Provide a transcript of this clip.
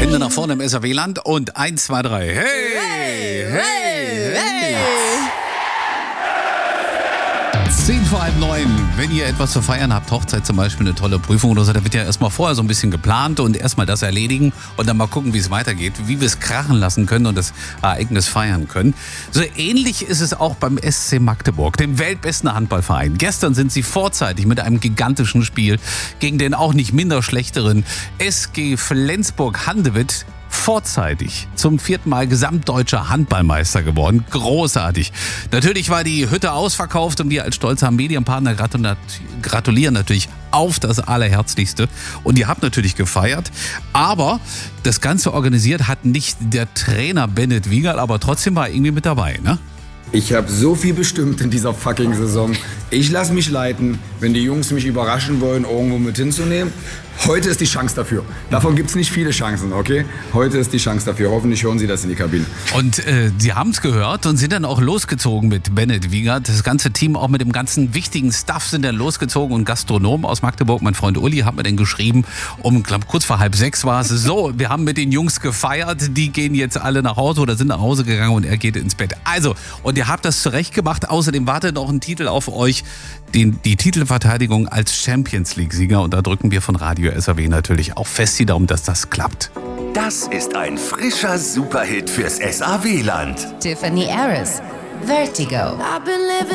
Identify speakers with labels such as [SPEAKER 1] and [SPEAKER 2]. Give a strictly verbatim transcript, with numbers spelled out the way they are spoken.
[SPEAKER 1] Hände nach vorne im S A W-Land und eins, zwei, drei. Hey, hey, hey, hey. Zehn vor halb neun, wenn ihr etwas zu feiern habt, Hochzeit zum Beispiel, eine tolle Prüfung oder so, da wird ja erstmal vorher so ein bisschen geplant und erstmal das erledigen und dann mal gucken, wie es weitergeht, wie wir es krachen lassen können und das Ereignis feiern können. So ähnlich ist es auch beim S C Magdeburg, dem weltbesten Handballverein. Gestern sind sie vorzeitig mit einem gigantischen Spiel gegen den auch nicht minder schlechteren S G Flensburg-Handewitt vorzeitig zum vierten Mal gesamtdeutscher Handballmeister geworden. Großartig. Natürlich war die Hütte ausverkauft und wir als stolzer Medienpartner gratulieren natürlich auf das Allerherzlichste. Und ihr habt natürlich gefeiert, aber das Ganze organisiert hat nicht der Trainer Bennett Wiengerl, aber trotzdem war er irgendwie mit dabei, ne?
[SPEAKER 2] Ich habe so viel bestimmt in dieser fucking Saison. Ich lasse mich leiten, wenn die Jungs mich überraschen wollen, irgendwo mit hinzunehmen. Heute ist die Chance dafür. Davon gibt es nicht viele Chancen, okay? Heute ist die Chance dafür. Hoffentlich hören Sie das in die Kabine.
[SPEAKER 1] Und äh, Sie haben es gehört und sind dann auch losgezogen mit Bennett Wiengerl. Das ganze Team, auch mit dem ganzen wichtigen Stuff, sind dann losgezogen. Und Gastronom aus Magdeburg, mein Freund Uli, hat mir dann geschrieben, um glaub, kurz vor halb sechs war es so, wir haben mit den Jungs gefeiert, die gehen jetzt alle nach Hause oder sind nach Hause gegangen und er geht ins Bett. Also, und ihr habt das zurecht gemacht. Außerdem wartet noch ein Titel auf euch, den, die Titelverteidigung als Champions League-Sieger. Und da drücken wir von Radio S A W natürlich auch fest die Daumen, dass das klappt.
[SPEAKER 3] Das ist ein frischer Superhit fürs S A W-Land.
[SPEAKER 4] Tiffany Harris, Vertigo.